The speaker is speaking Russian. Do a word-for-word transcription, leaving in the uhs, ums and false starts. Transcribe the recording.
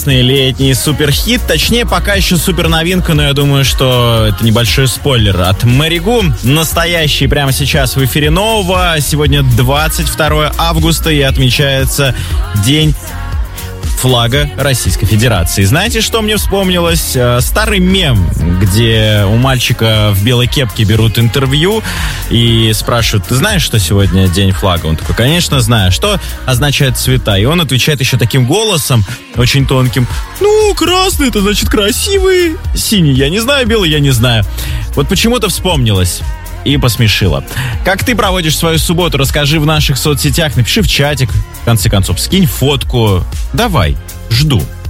Летний суперхит, точнее пока еще супер новинка, но я думаю, что это небольшой спойлер от Мэри Гу. Настоящий прямо сейчас в эфире нового. Сегодня двадцать второе августа и отмечается День флага Российской Федерации. Знаете, что мне вспомнилось? Старый мем, где у мальчика в белой кепке берут интервью и спрашивают: ты знаешь, что сегодня День флага? Он такой: конечно, знаю. Что означают цвета? И он отвечает еще таким голосом, очень тонким: ну, красный — это значит красивый, синий — я не знаю, белый — я не знаю. Вот почему-то вспомнилось и посмешило. Как ты проводишь свою субботу? Расскажи в наших соцсетях, напиши в чатик, в конце концов, скинь фотку. Давай, жду.